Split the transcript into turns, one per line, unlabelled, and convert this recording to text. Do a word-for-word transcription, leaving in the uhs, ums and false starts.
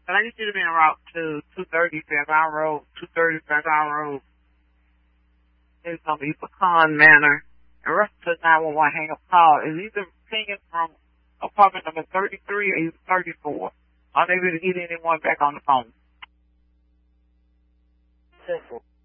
But I need you to be en route to two thirty Fairbound Road, two thirty Fairbound Road. It's going to be Pecan Manor. And rush to nine one one hang up call is either pinging from apartment number thirty-three or either thirty-four. Unable to get anyone back on the phone.
Simple.